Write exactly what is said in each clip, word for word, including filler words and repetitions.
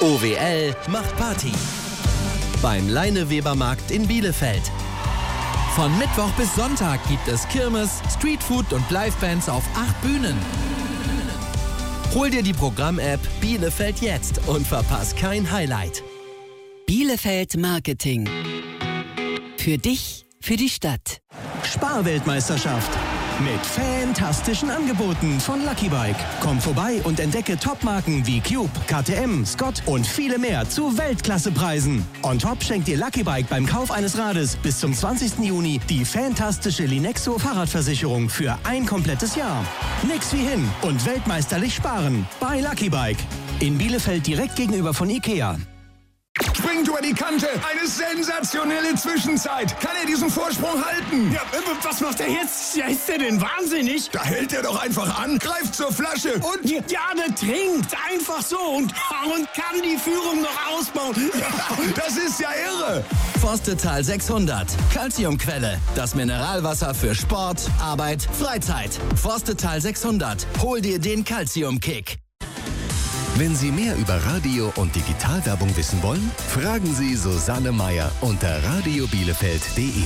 O W L macht Party. Beim Leinewebermarkt in Bielefeld. Von Mittwoch bis Sonntag gibt es Kirmes, Streetfood und Livebands auf acht Bühnen. Hol dir die Programm-App Bielefeld jetzt und verpass kein Highlight. Bielefeld Marketing. Für dich, für die Stadt. Sparweltmeisterschaft. Mit fantastischen Angeboten von Lucky Bike. Komm vorbei und entdecke Topmarken wie Cube, K T M, Scott und viele mehr zu Weltklassepreisen. On top schenkt dir Lucky Bike beim Kauf eines Rades bis zum zwanzigsten Juni die fantastische Linexo Fahrradversicherung für ein komplettes Jahr. Nix wie hin und weltmeisterlich sparen bei Lucky Bike. In Bielefeld direkt gegenüber von Ikea. Springt über die Kante. Eine sensationelle Zwischenzeit. Kann er diesen Vorsprung halten? Ja, was macht er jetzt? Ja, ist der denn wahnsinnig? Da hält er doch einfach an, greift zur Flasche und... Ja, ja, der trinkt. Einfach so und, und kann die Führung noch ausbauen. Das ist ja irre. Forstetal sechshundert. Calciumquelle. Das Mineralwasser für Sport, Arbeit, Freizeit. Forstetal sechshundert. Hol dir den Calciumkick. Wenn Sie mehr über Radio- und Digitalwerbung wissen wollen, fragen Sie Susanne Meier unter radio bielefeld punkt de.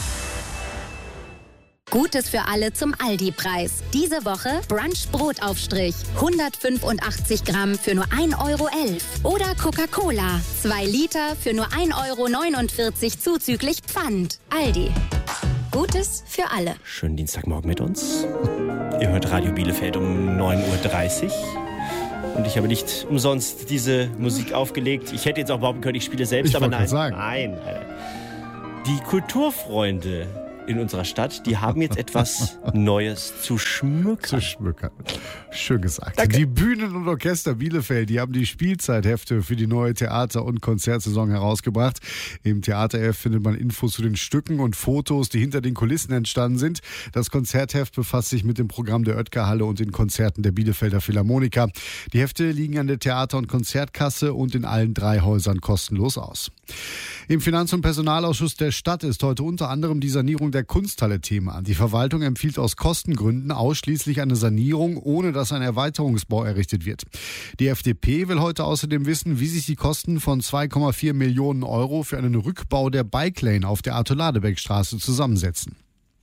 Gutes für alle zum Aldi-Preis. Diese Woche Brunch-Brotaufstrich. hundertfünfundachtzig Gramm für nur ein Euro elf. Oder Coca-Cola. zwei Liter für nur ein Euro neunundvierzig zuzüglich Pfand. Aldi. Gutes für alle. Schönen Dienstagmorgen mit uns. Ihr hört Radio Bielefeld um neun Uhr dreißig. Und ich habe nicht umsonst diese Musik aufgelegt. Ich hätte jetzt auch behaupten können, ich spiele selbst, ich aber nein. Sagen. Nein. Die Kulturfreunde in unserer Stadt, die haben jetzt etwas Neues zu schmückern. Zu schmückern. Schön gesagt. Danke. Die Bühnen- und Orchester Bielefeld, die haben die Spielzeithefte für die neue Theater- und Konzertsaison herausgebracht. Im Theaterheft findet man Infos zu den Stücken und Fotos, die hinter den Kulissen entstanden sind. Das Konzertheft befasst sich mit dem Programm der Oetker-Halle und den Konzerten der Bielefelder Philharmoniker. Die Hefte liegen an der Theater- und Konzertkasse und in allen drei Häusern kostenlos aus. Im Finanz- und Personalausschuss der Stadt ist heute unter anderem die Sanierung der Kunsthalle Thema. Die Verwaltung empfiehlt aus Kostengründen ausschließlich eine Sanierung, ohne dass ein Erweiterungsbau errichtet wird. Die F D P will heute außerdem wissen, wie sich die Kosten von zwei Komma vier Millionen Euro für einen Rückbau der Bike Lane auf der Arthur-Ladebeck-Straße zusammensetzen.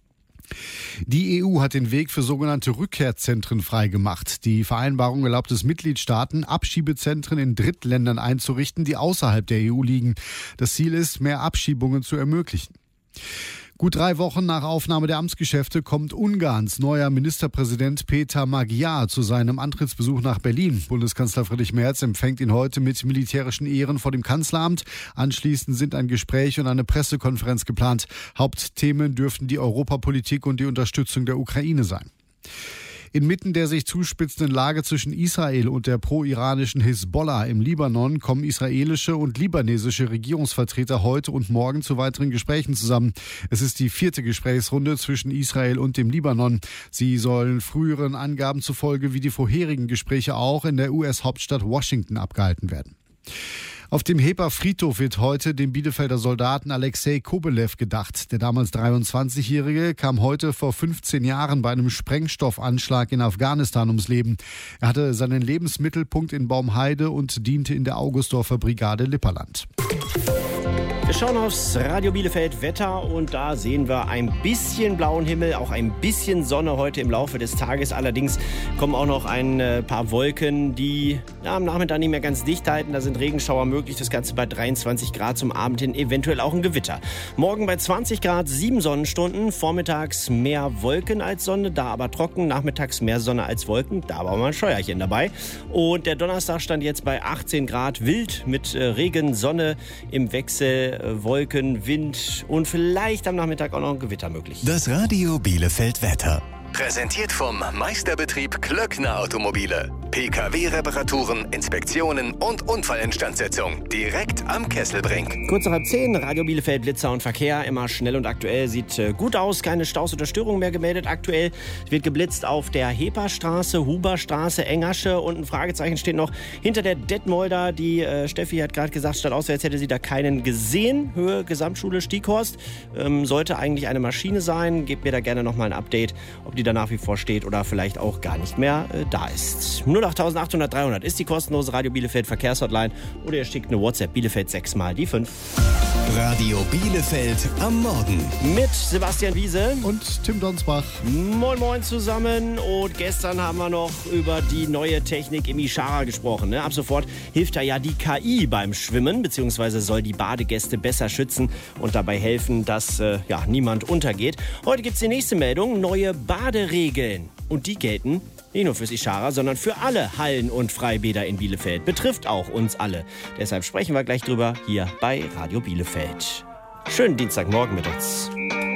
Die E U hat den Weg für sogenannte Rückkehrzentren freigemacht. Die Vereinbarung erlaubt es Mitgliedstaaten, Abschiebezentren in Drittländern einzurichten, die außerhalb der E U liegen. Das Ziel ist, mehr Abschiebungen zu ermöglichen. Gut drei Wochen nach Aufnahme der Amtsgeschäfte kommt Ungarns neuer Ministerpräsident Peter Magyar zu seinem Antrittsbesuch nach Berlin. Bundeskanzler Friedrich Merz empfängt ihn heute mit militärischen Ehren vor dem Kanzleramt. Anschließend sind ein Gespräch und eine Pressekonferenz geplant. Hauptthemen dürften die Europapolitik und die Unterstützung der Ukraine sein. Inmitten der sich zuspitzenden Lage zwischen Israel und der pro-iranischen Hisbollah im Libanon kommen israelische und libanesische Regierungsvertreter heute und morgen zu weiteren Gesprächen zusammen. Es ist die vierte Gesprächsrunde zwischen Israel und dem Libanon. Sie sollen früheren Angaben zufolge wie die vorherigen Gespräche auch in der U S-Hauptstadt Washington abgehalten werden. Auf dem Heper-Friedhof wird heute dem Bielefelder Soldaten Alexei Kobelew gedacht. Der damals dreiundzwanzigjährige kam heute vor fünfzehn Jahren bei einem Sprengstoffanschlag in Afghanistan ums Leben. Er hatte seinen Lebensmittelpunkt in Baumheide und diente in der Augustdorfer Brigade Lipperland. Wir schauen aufs Radio Bielefeld Wetter und da sehen wir ein bisschen blauen Himmel, auch ein bisschen Sonne heute im Laufe des Tages. Allerdings kommen auch noch ein paar Wolken, die ja, am Nachmittag nicht mehr ganz dicht halten. Da sind Regenschauer möglich, das Ganze bei dreiundzwanzig Grad, zum Abend hin eventuell auch ein Gewitter. Morgen bei zwanzig Grad, sieben Sonnenstunden, vormittags mehr Wolken als Sonne, da aber trocken, nachmittags mehr Sonne als Wolken, da aber mal ein Scheuerchen dabei. Und der Donnerstag stand jetzt bei achtzehn Grad, wild mit Regen, Sonne im Wechsel. Wolken, Wind und vielleicht am Nachmittag auch noch ein Gewitter möglich. Das Radio Bielefeld Wetter. Präsentiert vom Meisterbetrieb Klöckner Automobile. P K W-Reparaturen, Inspektionen und Unfallinstandsetzung. Direkt am Kesselbrink. Kurz nach halb zehn, Radio Bielefeld, Blitzer und Verkehr. Immer schnell und aktuell. Sieht äh, gut aus. Keine Staus oder Störungen mehr gemeldet. Aktuell wird geblitzt auf der Heperstraße, Huberstraße, Engasche. Und ein Fragezeichen steht noch hinter der Detmolder. Die äh, Steffi hat gerade gesagt, statt aus, als hätte sie da keinen gesehen. Höhe Gesamtschule Stieghorst. Ähm, sollte eigentlich eine Maschine sein. Gebt mir da gerne nochmal ein Update, ob die da nach wie vor steht oder vielleicht auch gar nicht mehr äh, da ist. null null acht acht null null dreihundert ist die kostenlose Radio Bielefeld Verkehrshotline oder ihr schickt eine WhatsApp Bielefeld sechs mal die fünf. Radio Bielefeld am Morgen. Mit Sebastian Wiese und Tim Donsbach. Moin Moin zusammen. Und gestern haben wir noch über die neue Technik im Ishara gesprochen. Ne? Ab sofort hilft da ja die K I beim Schwimmen, beziehungsweise soll die Badegäste besser schützen und dabei helfen, dass äh, ja, niemand untergeht. Heute gibt es die nächste Meldung, neue Baderegeln. Und die gelten nicht nur fürs Ishara, sondern für alle Hallen und Freibäder in Bielefeld. Betrifft auch uns alle. Deshalb sprechen wir gleich drüber hier bei Radio Bielefeld. Schönen Dienstagmorgen mit uns.